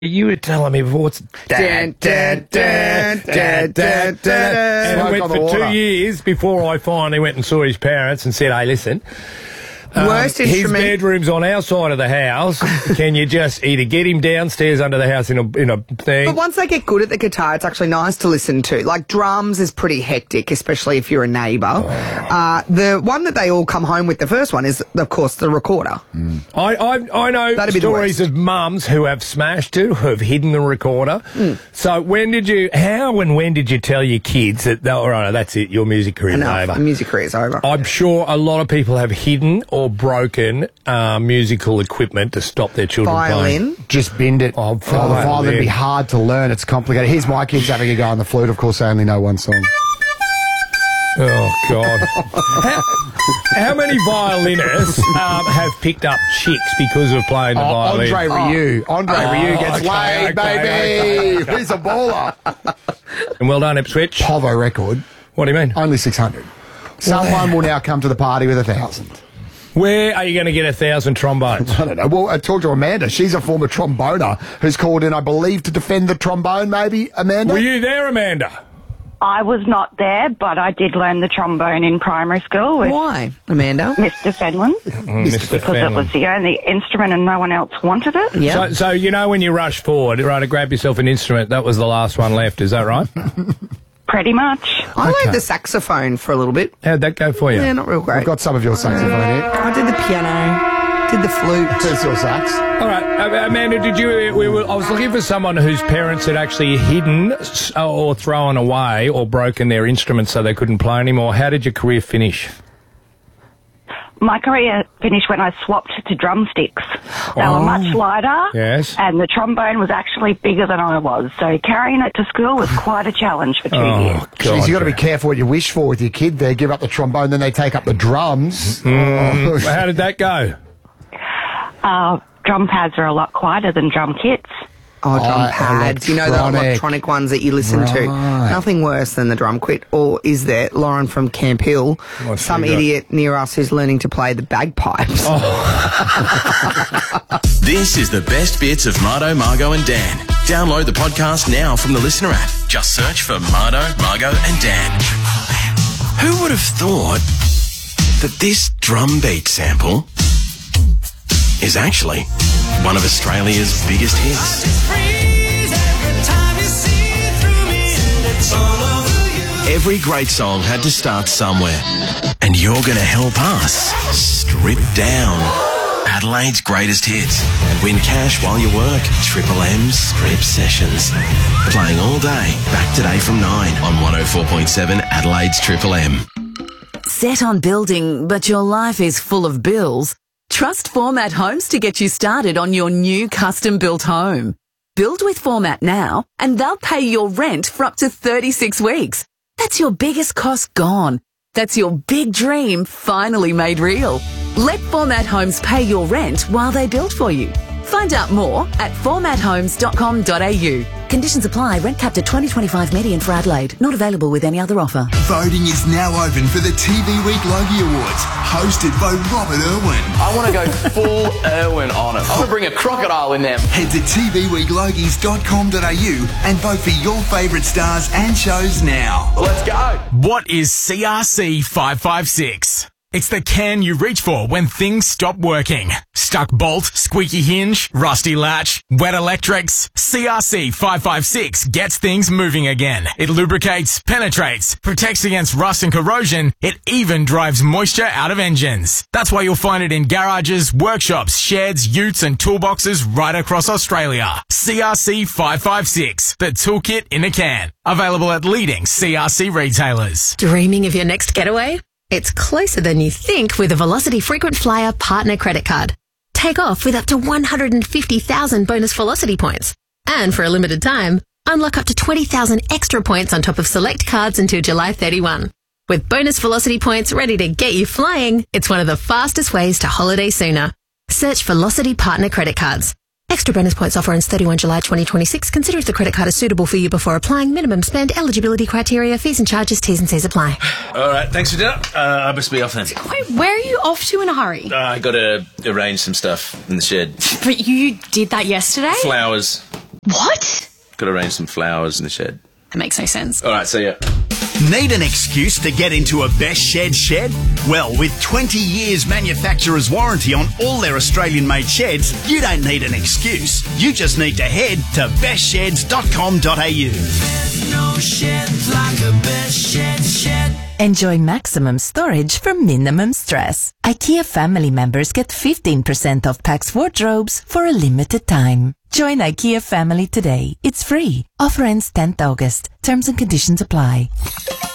You were telling me before, it's dad. And it went for 2 years before I finally went and saw his parents and said, hey, listen, worst instrument. His bedroom's on our side of the house. Can you just either get him downstairs under the house in a thing? But once they get good at the guitar, it's actually nice to listen to. Like, drums is pretty hectic, especially if you're a neighbour. The one that they all come home with, the first one, is, of course, the recorder. I know stories of mums who have smashed it, who have hidden the recorder. So when did you tell your kids that, all right, that's it, your music career is over? The music career is over. I'm sure a lot of people have hidden or broken musical equipment to stop their children Violin. playing. Just binned it. Oh, the violin would be hard to learn. It's complicated. Here's my kids having a go on the flute. Of course, they only know one song. Oh, God. How many violinists have picked up chicks because of playing the violin? Andre Rieu gets laid, baby. Okay. He's a baller. And well done, Ipswich. Povo record. What do you mean? Only 600. Someone will now come to the party with 1,000. Where are you going to get 1,000 trombones? I don't know. Well, I talked to Amanda. She's a former tromboner who's called in, I believe, to defend the trombone, maybe, Amanda? Were you there, Amanda? I was not there, but I did learn the trombone in primary school with Why, Amanda? Mr. Fenlon. Mr. Because it was the only instrument and no one else wanted it. Yeah. So you know when you rush forward, right, to grab yourself an instrument, that was the last one left, is that right? Pretty much. I learned the saxophone for a little bit. How'd that go for you? Yeah, not real great. I've got some of your saxophone here. I did the piano, did the flute. There's your sax. All right, Amanda, I was looking for someone whose parents had actually hidden or thrown away or broken their instruments so they couldn't play anymore. How did your career finish? My career finished when I swapped to drumsticks. They were much lighter. Yes. And the trombone was actually bigger than I was. So carrying it to school was quite a challenge for 2 years. Jeez, you got to be careful what you wish for with your kid there. Give up the trombone, then they take up the drums. Well, how did that go? Drum pads are a lot quieter than drum kits. Oh, drum pads. You know, the electronic ones that you listen to. Nothing worse than the drum kit. Or is there, Lauren from Camp Hill, some idiot near us who's learning to play the bagpipes? This is the best bits of Mardo, Margo and Dan. Download the podcast now from the Listener app. Just search for Mardo, Margo and Dan. Who would have thought that this drum beat sample is actually one of Australia's biggest hits? Every great song had to start somewhere, and you're going to help us strip down Adelaide's greatest hits and win cash while you work. Triple M Strip Sessions. Playing all day, back today from 9 on 104.7 Adelaide's Triple M. Set on building, but your life is full of bills? Trust Format Homes to get you started on your new custom-built home. Build with Format now, and they'll pay your rent for up to 36 weeks. That's your biggest cost gone. That's your big dream finally made real. Let Format Homes pay your rent while they build for you. Find out more at formathomes.com.au. Conditions apply. Rent capped at 2025 median for Adelaide. Not available with any other offer. Voting is now open for the TV Week Logie Awards, hosted by Robert Irwin. I want to go full Irwin on it. I want to bring a crocodile in there. Head to tvweeklogies.com.au and vote for your favourite stars and shows now. Let's go. What is CRC 556? It's the can you reach for when things stop working. Stuck bolt, squeaky hinge, rusty latch, wet electrics. CRC 556 gets things moving again. It lubricates, penetrates, protects against rust and corrosion. It even drives moisture out of engines. That's why you'll find it in garages, workshops, sheds, utes and toolboxes right across Australia. CRC 556, the toolkit in a can. Available at leading CRC retailers. Dreaming of your next getaway? It's closer than you think with a Velocity Frequent Flyer Partner Credit Card. Take off with up to 150,000 bonus Velocity points. And for a limited time, unlock up to 20,000 extra points on top of select cards until July 31. With bonus Velocity points ready to get you flying, it's one of the fastest ways to holiday sooner. Search Velocity Partner Credit Cards. Extra bonus points offer ends 31 July 2026. Consider if the credit card is suitable for you before applying. Minimum spend, eligibility criteria, fees and charges, T's and C's apply. All right, thanks for dinner. I must be off then. Wait, where are you off to in a hurry? I got to arrange some stuff in the shed. But you did that yesterday? Flowers. What? Got to arrange some flowers in the shed. That makes no sense. All right, see ya. Need an excuse to get into a Best shed? Well, with 20 years manufacturer's warranty on all their Australian-made sheds, you don't need an excuse. You just need to head to bestsheds.com.au. There's no shed like a Best shed. Enjoy maximum storage for minimum stress. IKEA family members get 15% off PAX wardrobes for a limited time. Join IKEA family today. It's free. Offer ends 10th August. Terms and conditions apply.